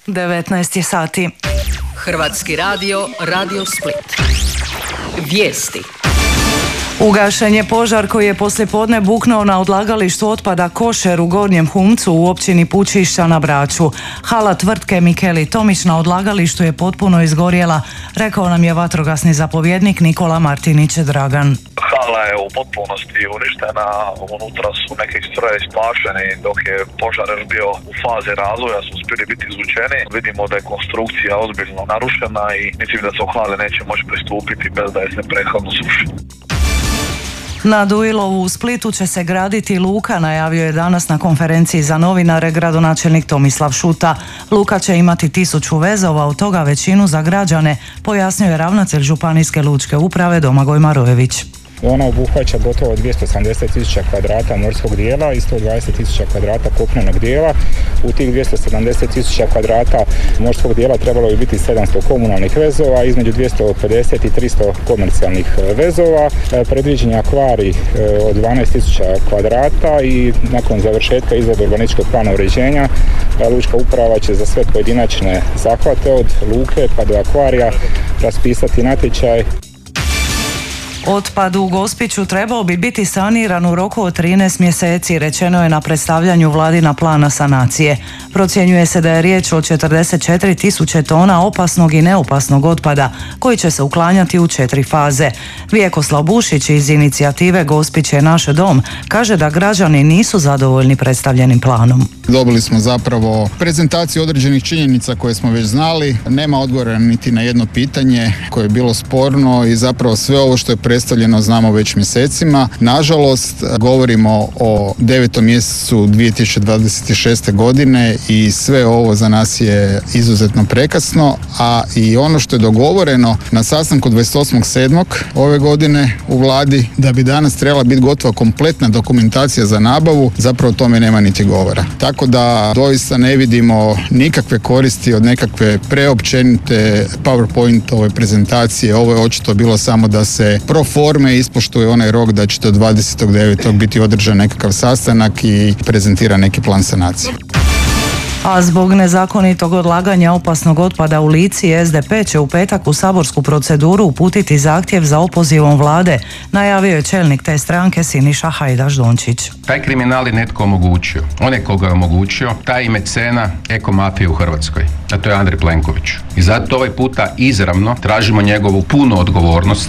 19 je sati. Hrvatski radio, Radio Split. Vijesti. Ugašen je požar koji je poslijepodne buknuo na odlagalištu otpada Košer u Gornjem Humcu u općini Pučišća na Braču. Hala tvrtke Mikeli Tomić na odlagalištu je potpuno izgorjela, rekao nam je vatrogasni zapovjednik Nikola Martinić Dragan. Hala je u potpunosti uništena, unutra su neki strojevi spašeni, dok je požar bio u fazi razvoja su uspjeli biti izvučeni. Vidimo da je konstrukcija ozbiljno narušena i mislim da se u hale neće moći pristupiti bez da je se prethodno suši. Na Duilovu u Splitu će se graditi luka, najavio je danas na konferenciji za novinare gradonačelnik Tomislav Šuta. Luka će imati 1000 vezova, od toga većinu za građane, pojasnio je ravnatelj Županijske lučke uprave Domagoj Marojević. Ona obuhvaća gotovo 270.000 kvadrata morskog dijela i 120.000 kvadrata kopnenog dijela. U tih 270.000 kvadrata morskog dijela trebalo bi biti 700 komunalnih vezova, između 250 i 300 komercijalnih vezova. Predviđen je akvarij od 12.000 kvadrata i nakon završetka izrade urbanističkog plana uređenja lučka uprava će za sve pojedinačne zahvate od luke pa do akvarija raspisati natječaj. Otpad u Gospiću trebao bi biti saniran u roku od 13 mjeseci, rečeno je na predstavljanju vladina plana sanacije. Procjenjuje se da je riječ o 44.000 tona opasnog i neopasnog otpada, koji će se uklanjati u 4 faze. Vjekoslav Bušić iz inicijative Gospić je naš dom kaže da građani nisu zadovoljni predstavljenim planom. Dobili smo zapravo prezentaciju određenih činjenica koje smo već znali, nema odgovora niti na jedno pitanje koje je bilo sporno i zapravo sve ovo što je predstavljeno znamo već mjesecima. Nažalost, govorimo o 9. mjesecu 2026. godine i sve ovo za nas je izuzetno prekasno, a i ono što je dogovoreno na sastanku 28.7. ove godine u vladi da bi danas trebala biti gotova kompletna dokumentacija za nabavu, zapravo o tome nema niti govora. Tako da doista ne vidimo nikakve koristi od nekakve preopćenite PowerPoint prezentacije. Ovo je očito bilo samo da se pro forme ispoštuje onaj rok da će do 29. biti održan nekakav sastanak i prezentira neki plan sanacije. A zbog nezakonitog odlaganja opasnog otpada u Lici, SDP će u petak u saborsku proceduru uputiti zahtjev za opozivom vlade, najavio je čelnik te stranke Siniša Hajdaš Dončić. Taj kriminal je netko omogućio. Onaj koga je omogućio, taj je mecena ekomafije u Hrvatskoj, a to je Andrej Plenković. I zato ovaj puta izravno tražimo njegovu punu odgovornost.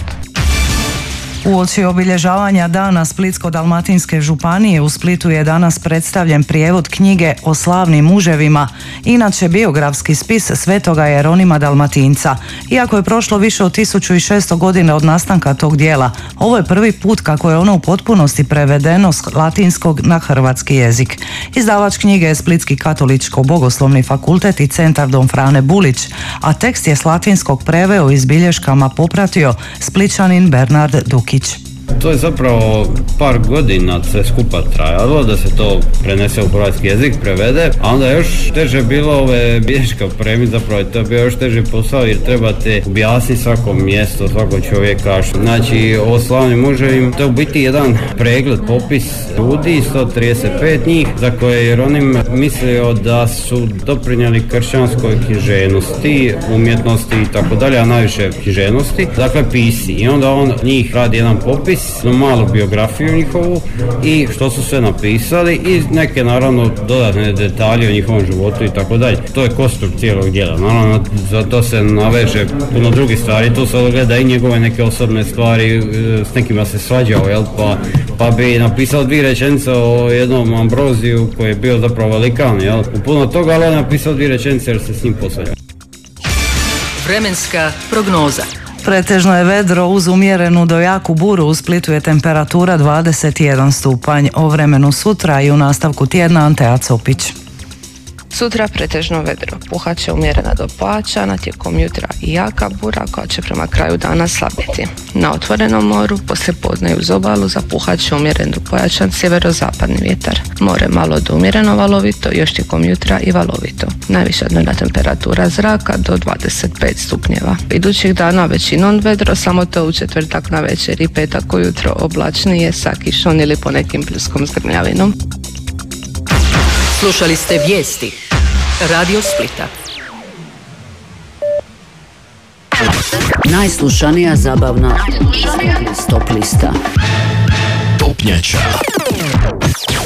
Uoči obilježavanja dana Splitsko-dalmatinske županije u Splitu je danas predstavljen prijevod knjige o slavnim muževima, inače biografski spis svetoga Jeronima Dalmatinca. Iako je prošlo više od 1600 godina od nastanka tog dijela, ovo je prvi put kako je ono u potpunosti prevedeno s latinskog na hrvatski jezik. Izdavač knjige je Splitski katoličko-bogoslovni fakultet i centar Don Frane Bulić, a tekst je s latinskog preveo i s bilješkama popratio Splićanin Bernard Dukić. To je zapravo par godina sve skupa trajalo da se to prenese u hrvatski jezik, prevede, a onda još teže bilo ove bilješke opremiti, zapravo to je bio još teži posao jer trebate objasniti svako mjesto, svako čovjeka. Znači o slavnim muževima, to je u biti jedan pregled, popis ljudi, 135 njih, za koje je Jeronim mislio da su doprinijeli kršćanskoj književnosti, umjetnosti i tako dalje, a najviše književnosti, dakle pisci. I onda on njih radi jedan popis, malu biografiju njihovu i što su sve napisali i neke naravno dodatne detalje o njihovom životu i tako dalje. To je kostur cijelog djela. Naravno za to se naveže puno drugih stvari. Tu se ogleda i njegove neke osobne stvari, s nekima se svađao, jel? Pa bi napisao 2 rečenice o jednom Ambroziju koji je bio zapravo velikan, jel? U puno toga, ali on napisao 2 rečenice jer se s njim posvađao. Vremenska prognoza. Pretežno je vedro uz umjerenu do jaku buru, u Splitu je temperatura 21 stupanj. O vremenu sutra i u nastavku tjedna Antea Copić. Sutra pretežno vedro, puhat će umjerena do pojačana, tijekom jutra i jaka bura koja će prema kraju dana slabiti. Na otvorenom moru poslijepodne uz obalu zapuhat će umjeren do pojačan sjeverozapadni vjetar. More malo do umjereno valovito, još tijekom jutra i valovito. Najviša dnevna temperatura zraka do 25 stupnjeva. Idućih dana većinom vedro, samo to u četvrtak na večer i petak ujutro oblačnije sa kišom ili ponekim pljuskom s grmljavinom. Slušali ste vijesti Radio Splita. Najslušanija zabavna stop lista. Topnjača.